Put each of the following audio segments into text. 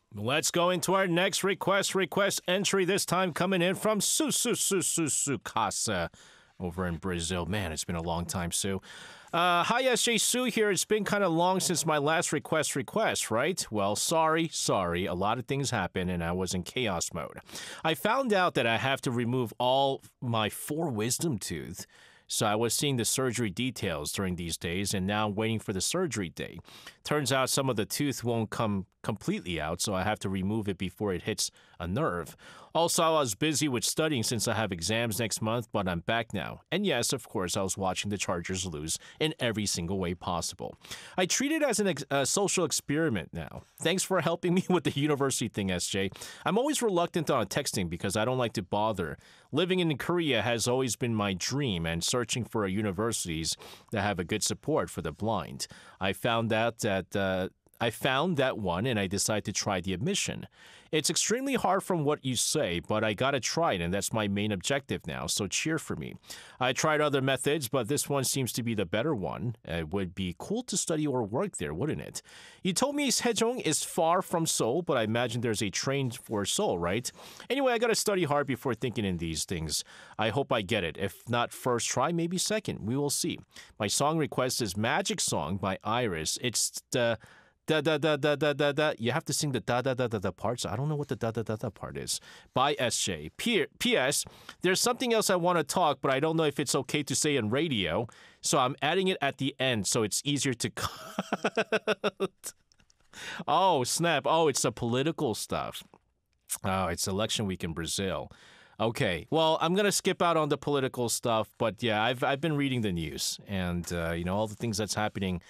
Let's go into our next request entry, this time coming in from Sukasa over in Brazil. Man, it's been a long time, Sue. Hi, SJ Sue here. It's been kind of long since my last request, right? Well, sorry. A lot of things happened and I was in chaos mode. I found out that I have to remove all my 4 wisdom teeth. So I was seeing the surgery details during these days, and now I'm waiting for the surgery day. Turns out some of the tooth won't come completely out, so I have to remove it before it hits a nerve. Also, I was busy with studying since I have exams next month, but I'm back now. And yes, of course, I was watching the Chargers lose in every single way possible. I treat it as a social experiment now. Thanks for helping me with the university thing, SJ. I'm always reluctant on texting because I don't like to bother. Living in Korea has always been my dream, and searching for universities that have a good support for the blind. I found that one and I decided to try the admission. It's extremely hard from what you say, but I gotta try it, and that's my main objective now, so cheer for me. I tried other methods, but this one seems to be the better one. It would be cool to study or work there, wouldn't it? You told me Sejong is far from Seoul, but I imagine there's a train for Seoul, right? Anyway, I gotta study hard before thinking in these things. I hope I get it. If not first try, maybe second. We will see. My song request is Magic Song by Iris. It's the da da da da da da da. You have to sing the da da da da da parts. I don't know what the da da da da part is. By SJ. P.S. There's something else I want to talk, but I don't know if it's okay to say on radio. So I'm adding it at the end so it's easier to cut. Oh, snap. Oh, it's the political stuff. Oh, it's election week in Brazil. Okay, well, I'm gonna skip out on the political stuff, but yeah, I've been reading the news and all the things that's happening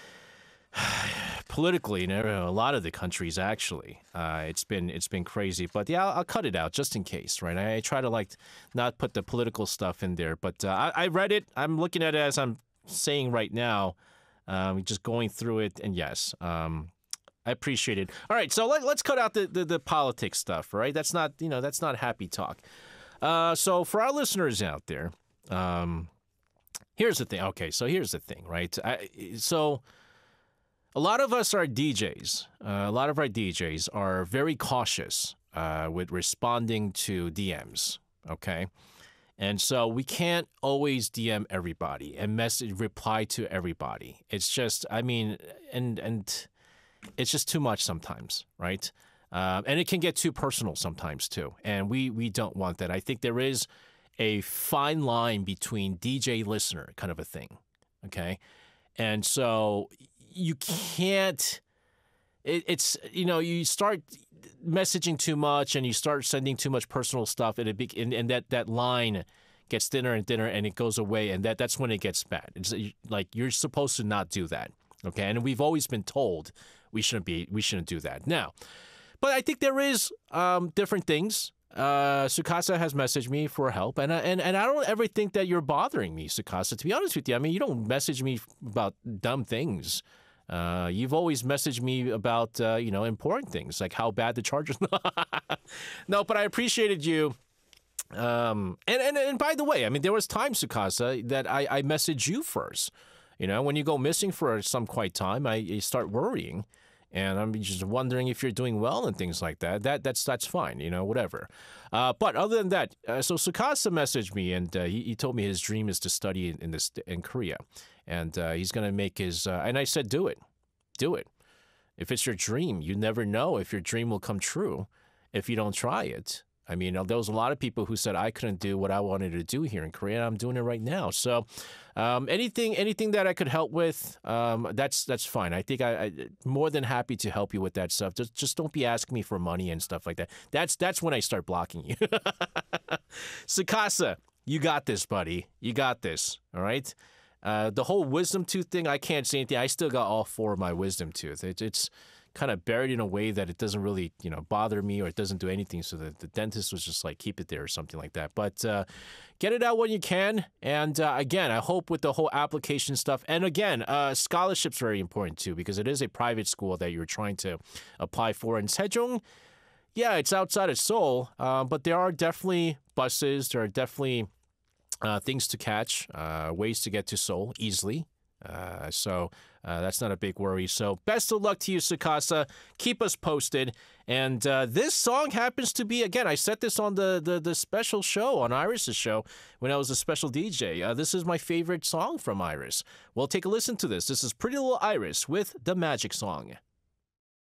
politically in a lot of the countries. Actually, it's been crazy. But yeah, I'll cut it out just in case, right? I try to not put the political stuff in there. But I read it. I'm looking at it as I'm saying right now, just going through it, and yes. I appreciate it. All right, so let's cut out the politics stuff, right? That's not happy talk. So for our listeners out there, here's the thing. Okay, so here's the thing, right? So a lot of us are DJs. A lot of our DJs are very cautious with responding to DMs, okay? And so we can't always DM everybody and reply to everybody. It's just, and it's just too much sometimes, right? And it can get too personal sometimes too. And we don't want that. I think there is a fine line between DJ listener kind of a thing, okay? And so you can't, you start messaging too much and you start sending too much personal stuff and that line gets thinner and thinner and it goes away, and that's when it gets bad. It's like you're supposed to not do that. Okay, and we've always been told we shouldn't do that. Now, but I think there is different things. Sukasa has messaged me for help, and I don't ever think that you're bothering me, Sukasa. To be honest with you, I mean, you don't message me about dumb things. You've always messaged me about important things like how bad the Chargers. No, but I appreciated you. And by the way, I mean, there was time, Sukasa, that I messaged you first. When you go missing for some quite time, I start worrying, and I'm just wondering if you're doing well and things like that. That's fine, whatever. But other than that, so Sukasa messaged me, and he told me his dream is to study in Korea, and he's gonna make his. And I said, do it. If it's your dream, you never know if your dream will come true if you don't try it. I mean, there was a lot of people who said I couldn't do what I wanted to do here in Korea, and I'm doing it right now. So anything that I could help with, that's fine. I think I'm more than happy to help you with that stuff. Just don't be asking me for money and stuff like that. That's when I start blocking you. Sukasa, you got this, buddy. You got this, all right? The whole wisdom tooth thing, I can't say anything. I still got all 4 of my wisdom tooth. It's kind of buried in a way that it doesn't really, bother me, or it doesn't do anything. So the dentist was just like, keep it there or something like that. But get it out when you can. And again, I hope with the whole application stuff. And again, scholarship's very important too, because it is a private school that you're trying to apply for. And Sejong, yeah, it's outside of Seoul, but there are definitely buses. There are definitely things to catch, ways to get to Seoul easily. So That's not a big worry. So best of luck to you, Sakasa. Keep us posted. And this song happens to be, again, I set this on the special show, on Iris's show, when I was a special DJ. This is my favorite song from Iris. Well, take a listen to this. This is Pretty Little Iris with The Magic Song.